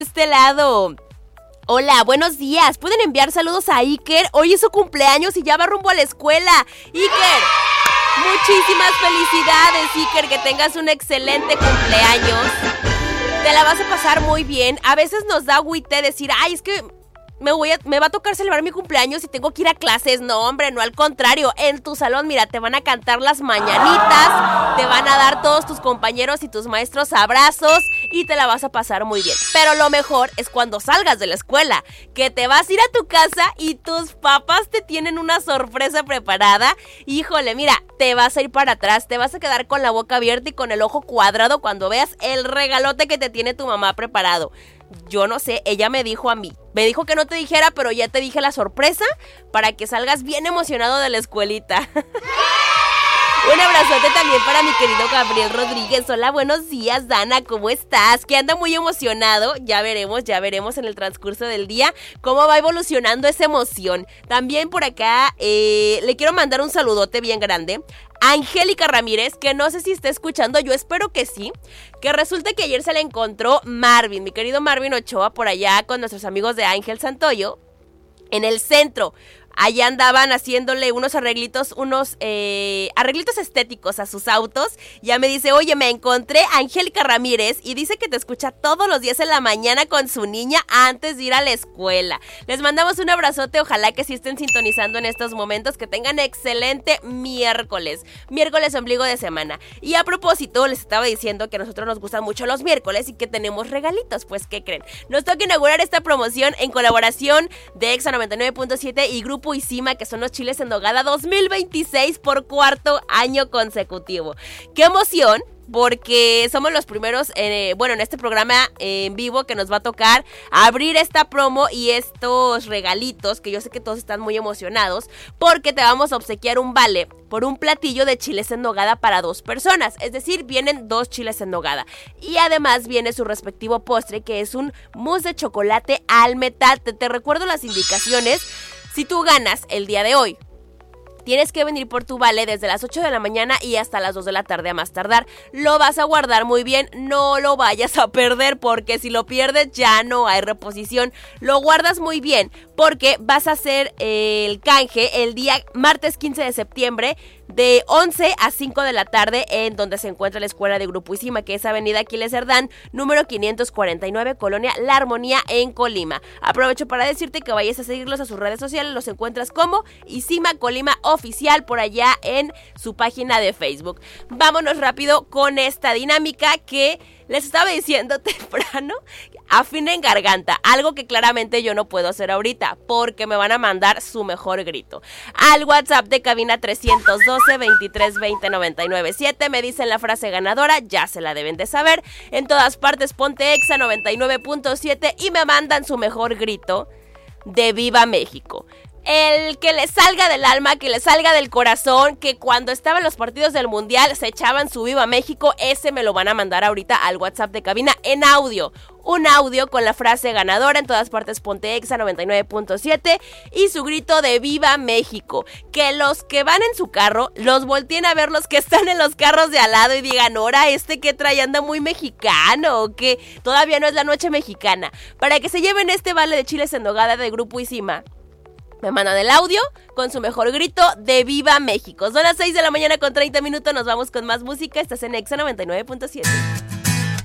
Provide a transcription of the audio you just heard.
Este lado. Hola, buenos días. ¿Pueden enviar saludos a Iker? Hoy es su cumpleaños y ya va rumbo a la escuela. Iker, muchísimas felicidades, Iker. Que tengas un excelente cumpleaños. Te la vas a pasar muy bien. A veces nos da agüite decir, ay, es que me va a tocar celebrar mi cumpleaños y tengo que ir a clases. No, hombre, no, al contrario. En tu salón, mira, te van a cantar las mañanitas, te van a dar todos tus compañeros y tus maestros abrazos y te la vas a pasar muy bien. Pero lo mejor es cuando salgas de la escuela, que te vas a ir a tu casa y tus papás te tienen una sorpresa preparada. Híjole, mira, te vas a ir para atrás, te vas a quedar con la boca abierta y con el ojo cuadrado cuando veas el regalote que te tiene tu mamá preparado. Yo no sé, ella me dijo a mí. Me dijo que no te dijera, pero ya te dije la sorpresa para que salgas bien emocionado de la escuelita. Un abrazote también para mi querido Gabriel Rodríguez. Hola, buenos días, Dana, ¿cómo estás? Que anda muy emocionado. Ya veremos en el transcurso del día cómo va evolucionando esa emoción. También por acá le quiero mandar un saludote bien grande a Angélica Ramírez, que no sé si está escuchando, yo espero que sí, que resulta que ayer se le encontró Marvin, mi querido Marvin Ochoa, por allá con nuestros amigos de Ángel Santoyo, en el centro. Allá andaban haciéndole unos arreglitos estéticos a sus autos. Ya me dice, oye, me encontré a Angélica Ramírez y dice que te escucha todos los días en la mañana con su niña antes de ir a la escuela. Les mandamos un abrazote, ojalá que sí estén sintonizando en estos momentos, que tengan excelente miércoles ombligo de semana. Y a propósito, les estaba diciendo que a nosotros nos gustan mucho los miércoles y que tenemos regalitos, pues ¿qué creen? Nos toca inaugurar esta promoción en colaboración de Exa 99.7 y Grupo Isima, que son los chiles en nogada 2026 por cuarto año consecutivo. ¡Qué emoción! Porque somos los primeros, en este programa en vivo que nos va a tocar abrir esta promo y estos regalitos, que yo sé que todos están muy emocionados, porque te vamos a obsequiar un vale por un platillo de chiles en nogada para 2 personas, es decir, vienen 2 chiles en nogada. Y además viene su respectivo postre, que es un mousse de chocolate al metate. Te recuerdo las indicaciones. Si tú ganas el día de hoy, tienes que venir por tu vale desde las 8 de la mañana y hasta las 2 de la tarde a más tardar. Lo vas a guardar muy bien, no lo vayas a perder, porque si lo pierdes ya no hay reposición. Lo guardas muy bien porque vas a hacer el canje el día martes 15 de septiembre de 11 a 5 de la tarde en donde se encuentra la escuela de Grupo Isima, que es Avenida Aquiles Cerdán, número 549, Colonia La Armonía, en Colima. Aprovecho para decirte que vayas a seguirlos a sus redes sociales, los encuentras como Isima Colima Oficial por allá en su página de Facebook. Vámonos rápido con esta dinámica que les estaba diciendo temprano. Afinen garganta, algo que claramente yo no puedo hacer ahorita porque me van a mandar su mejor grito al WhatsApp de cabina 312-2320-997. Me dicen la frase ganadora, ya se la deben de saber. En todas partes ponte Exa 99.7 y me mandan su mejor grito de Viva México. El que le salga del alma, que le salga del corazón, que cuando estaban los partidos del Mundial se echaban su Viva México, ese me lo van a mandar ahorita al WhatsApp de cabina en audio. Un audio con la frase ganadora, en todas partes ponte Exa 99.7 y su grito de Viva México. Que los que van en su carro los volteen a ver los que están en los carros de al lado y digan, ahora que trae anda muy mexicano, o que todavía no es la noche mexicana. Para que se lleven este vale de chiles en nogada de Grupo Isima, me mandan el audio con su mejor grito de Viva México. Son las 6 de la mañana con 30 minutos. Nos vamos con más música. Estás en Exa 99.7.